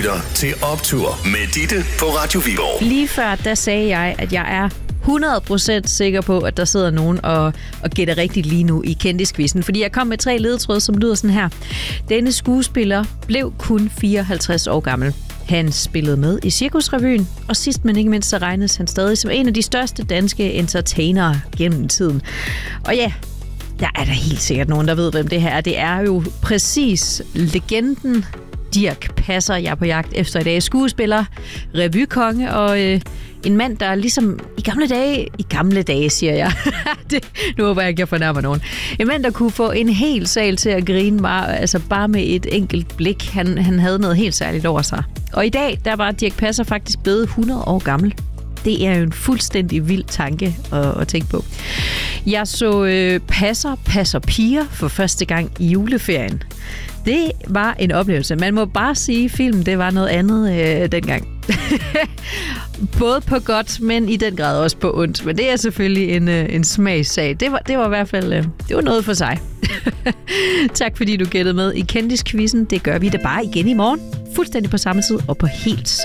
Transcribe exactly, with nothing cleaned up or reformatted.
lytter til Optur med Ditte på Radio Viborg. Lige før, der sagde jeg, at jeg er hundrede procent sikker på, at der sidder nogen og, og gætter rigtigt lige nu i kendiskvisten. Fordi jeg kom med tre ledetråde, som lyder sådan her. Denne skuespiller blev kun fireoghalvtreds år gammel. Han spillede med i Cirkusrevyen, og sidst men ikke mindst, så regnes han stadig som en af de største danske entertainere gennem tiden. Og ja, der er der helt sikkert nogen, der ved, hvem det her er. Det er jo præcis legenden Dirch Passer, jeg er på jagt efter i dag. Skuespiller, revykonge og øh, en mand, der ligesom i gamle dage, i gamle dage siger jeg, det, nu håber jeg ikke, jeg fornærmer nogen. En mand, der kunne få en hel sal til at grine bare, altså bare med et enkelt blik. Han, han havde noget helt særligt over sig. Og i dag, der var Dirch Passer faktisk blevet hundrede år gammel. Det er jo en fuldstændig vild tanke at, at tænke på. Jeg så øh, Passer, Passer piger for første gang i juleferien. Det var en oplevelse. Man må bare sige, at filmen det var noget andet øh, dengang. Både på godt, men i den grad også på ondt. Men det er selvfølgelig en, øh, en smagssag. Det var, det var i hvert fald øh, det var noget for sig. Tak fordi du gættede med i Kendisquizzen. Det gør vi da bare igen i morgen. Fuldstændig på samme tid og på helt